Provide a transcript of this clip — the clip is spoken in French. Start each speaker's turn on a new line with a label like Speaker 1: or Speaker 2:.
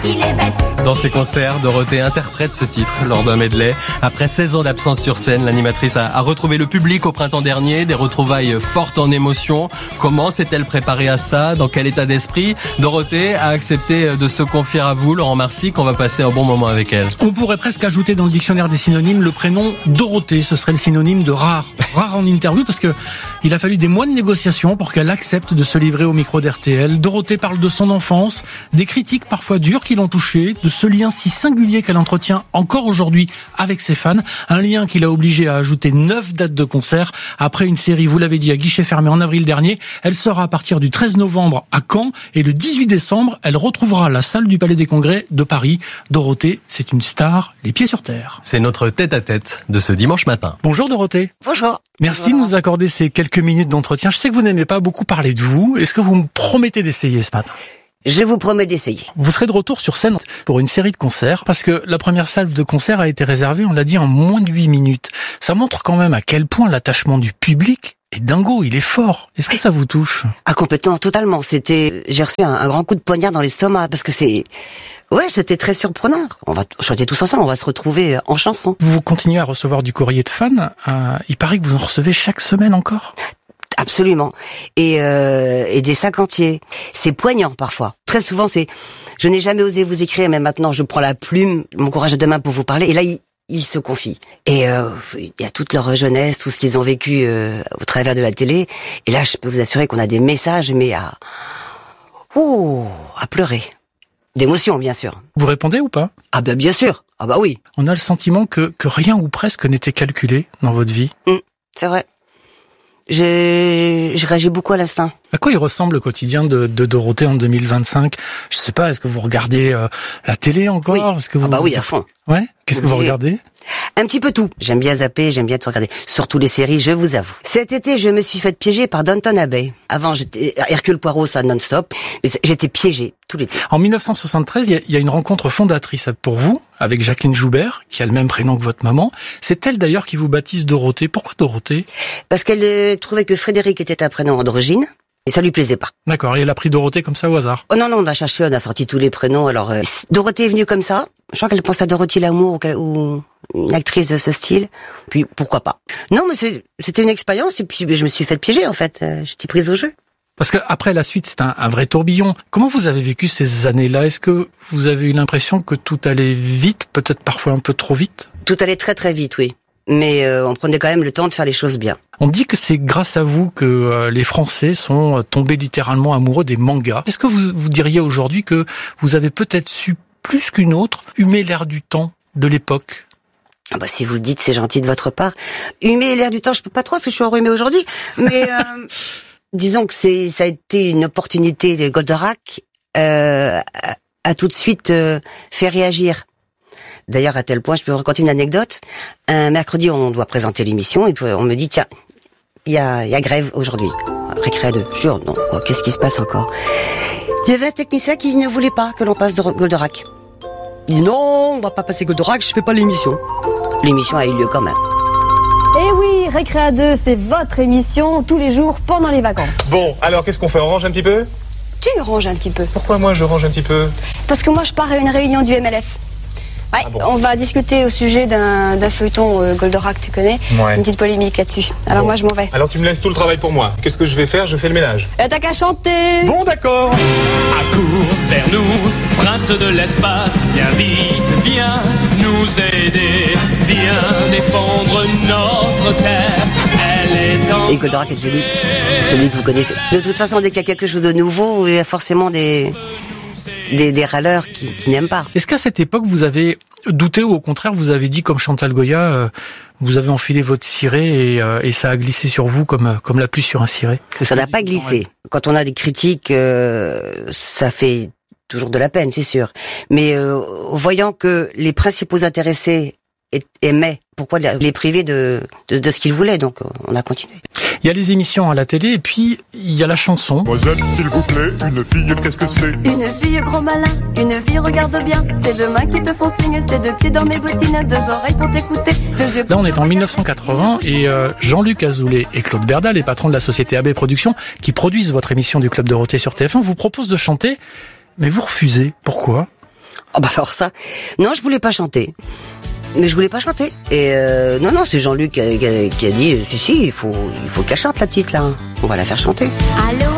Speaker 1: qu'il est bête.
Speaker 2: Dans ses concerts, Dorothée interprète ce titre lors d'un medley. Après 16 ans d'absence sur scène, l'animatrice a retrouvé le public au printemps dernier, des retrouvailles fortes en émotion. Comment s'est-elle préparée à ça? Dans quel état d'esprit? Dorothée a accepté de se confier à vous, Laurent Marsic. On va passer un bon moment avec elle.
Speaker 3: On pourrait presque ajouter dans le dictionnaire des synonymes le prénom Dorothée. Ce serait le synonyme de rare. Rare en interview parce que il a fallu des mois de négociations pour qu'elle accepte de se livrer au micro d'RTL. Dorothée parle de son enfance, des critiques parfois dures qui l'ont touchée, de ce lien si singulier qu'elle entretient encore aujourd'hui avec ses fans. Un lien qui l'a obligée à ajouter 9 dates de concert après une série, vous l'avez dit, à guichet fermé en avril dernier. Elle sera à partir du 13 novembre à Caen et le 18 décembre, elle retrouvera la salle du Palais des Congrès de Paris. Dorothée, c'est une star, les pieds sur terre.
Speaker 2: C'est notre tête-à-tête de ce dimanche matin.
Speaker 3: Bonjour Dorothée.
Speaker 4: Bonjour.
Speaker 3: Merci de nous accorder ces quelques minutes d'entretien. Je sais que vous n'aimez pas beaucoup parler de vous. Est-ce que vous me promettez d'essayer ce matin ?
Speaker 4: Je vous promets d'essayer.
Speaker 3: Vous serez de retour sur scène pour une série de concerts, parce que la première salve de concert a été réservée, on l'a dit, en moins de 8 minutes. Ça montre quand même à quel point l'attachement du public est dingo, il est fort. Est-ce que ça vous touche ?
Speaker 4: Ah, complètement, totalement. J'ai reçu un grand coup de poignard dans l'estomac, parce que c'était très surprenant. On va chanter tous ensemble, on va se retrouver en chanson.
Speaker 3: Vous continuez à recevoir du courrier de fans. Il paraît que vous en recevez chaque semaine encore ?
Speaker 4: Absolument. Et des sacs entiers. C'est poignant parfois. Très souvent, je n'ai jamais osé vous écrire, mais maintenant je prends la plume, mon courage à deux mains pour vous parler. Et là, ils se confient. Et il y a toute leur jeunesse, tout ce qu'ils ont vécu au travers de la télé. Et là, je peux vous assurer qu'on a des messages, mais à pleurer. D'émotion, bien sûr.
Speaker 3: Vous répondez ou pas ?
Speaker 4: Ah ben bien sûr. Ah bah oui.
Speaker 3: On a le sentiment que rien ou presque n'était calculé dans votre vie.
Speaker 4: C'est vrai. Je réagis beaucoup à l'instinct.
Speaker 3: À quoi il ressemble le quotidien de Dorothée en 2025 ? Je sais pas, est-ce que vous regardez la télé encore ?
Speaker 4: Oui.
Speaker 3: Est-ce que vous...
Speaker 4: Ah bah oui, à fond.
Speaker 3: Ouais. Qu'est-ce que vous regardez ?
Speaker 4: Un petit peu tout. J'aime bien zapper, j'aime bien tout regarder. Surtout les séries, je vous avoue. Cet été, je me suis fait piéger par Downton Abbey. Avant, j'étais Hercule Poirot, ça non-stop. Mais j'étais piégée tout l'été.
Speaker 3: En 1973, il y a une rencontre fondatrice pour vous, avec Jacqueline Joubert, qui a le même prénom que votre maman. C'est elle d'ailleurs qui vous baptise Dorothée. Pourquoi Dorothée ?
Speaker 4: Parce qu'elle trouvait que Frédéric était un prénom androgyne. Et ça lui plaisait pas.
Speaker 3: D'accord, et elle a pris Dorothée comme ça au hasard.
Speaker 4: Oh non, on a cherché, on a sorti tous les prénoms. Alors, Dorothée est venue comme ça. Je crois qu'elle pense à Dorothy Lamour ou une actrice de ce style. Puis, pourquoi pas. Non, mais c'était une expérience et puis je me suis fait piéger en fait. J'étais prise au jeu.
Speaker 3: Parce que après la suite, c'est un vrai tourbillon. Comment vous avez vécu ces années-là ? Est-ce que vous avez eu l'impression que tout allait vite, peut-être parfois un peu trop vite ?
Speaker 4: Tout allait très très vite, oui. Mais on prenait quand même le temps de faire les choses bien.
Speaker 3: On dit que c'est grâce à vous que les Français sont tombés littéralement amoureux des mangas. Est-ce que vous diriez aujourd'hui que vous avez peut-être su, plus qu'une autre, humer l'air du temps de l'époque ?
Speaker 4: Ah bah si vous le dites, c'est gentil de votre part. Humer l'air du temps, je peux pas trop parce que je suis enrhumée aujourd'hui. Mais disons que ça a été une opportunité. Les Goldorak a tout de suite fait réagir. D'ailleurs, à tel point, je peux vous raconter une anecdote. Un mercredi, on doit présenter l'émission, et puis on me dit, tiens, il y a grève aujourd'hui. Récré à 2. Je jure, non, qu'est-ce qui se passe encore? Il y avait un technicien qui ne voulait pas que l'on passe de Goldorak. Il dit, non, on va pas passer Goldorak, je fais pas l'émission. L'émission a eu lieu quand même.
Speaker 5: Eh oui, Récré à 2, c'est votre émission, tous les jours, pendant les vacances.
Speaker 6: Bon, alors qu'est-ce qu'on fait? On range un petit peu?
Speaker 5: Tu ranges un petit peu.
Speaker 6: Pourquoi moi je range un petit peu?
Speaker 5: Parce que moi je pars à une réunion du MLF. Ouais,
Speaker 6: Ah bon.
Speaker 5: On va discuter au sujet d'un feuilleton Goldorak, tu connais.
Speaker 6: Ouais.
Speaker 5: Une petite polémique là-dessus. Alors
Speaker 6: Bon.
Speaker 5: moi je m'en vais.
Speaker 6: Alors tu me laisses tout le travail pour moi. Qu'est-ce que je vais faire? Je fais le ménage.
Speaker 5: T'as qu'à chanter.
Speaker 6: Bon, d'accord.
Speaker 7: Accours vers nous, prince de l'espace, viens vite, viens nous aider, viens défendre notre terre, elle est en...
Speaker 4: Et Goldorak est devenu celui que vous connaissez. De toute façon, dès qu'il y a quelque chose de nouveau, il y a forcément des râleurs qui n'aiment pas.
Speaker 3: Est-ce qu'à cette époque, vous avez douté ou au contraire, vous avez dit comme Chantal Goya, vous avez enfilé votre ciré et ça a glissé sur vous comme la pluie sur un ciré?
Speaker 4: Ça n'a pas glissé. Quand on a des critiques, ça fait toujours de la peine, c'est sûr. Mais voyant que les principaux intéressés aimaient, pourquoi les priver de ce qu'ils voulaient? Donc on a continué.
Speaker 3: Il y a les émissions à la télé et puis il y a la chanson.
Speaker 8: Mademoiselle, s'il vous plaît, une fille, qu'est-ce que c'est?
Speaker 1: Une fille gros malin, une fille regarde bien. C'est deux mains qui te font signe, c'est deux pieds dans mes bottines, deux oreilles pour t'écouter, deux yeux.
Speaker 3: Là, on est en 1980 et Jean-Luc Azoulay et Claude Berda, les patrons de la société AB Productions, qui produisent votre émission du Club Dorothée sur TF1, vous proposent de chanter, mais vous refusez. Pourquoi?
Speaker 4: Oh bah alors ça, non, je voulais pas chanter. Mais je voulais pas chanter. Et non, c'est Jean-Luc qui a dit, si, il faut qu'elle chante la petite là. On va la faire chanter.
Speaker 1: Allô